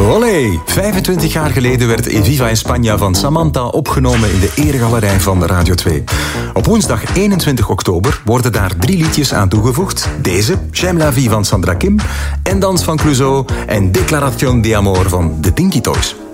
Olé! 25 jaar geleden werd Eviva in Spanje van Samantha opgenomen in de eregalerij van Radio 2. Op woensdag 21 oktober worden daar 3 liedjes aan toegevoegd. Deze, J'aime la vie van Sandra Kim, En Dans van Clouseau en Declaration d'Amor van de Tinky Toys.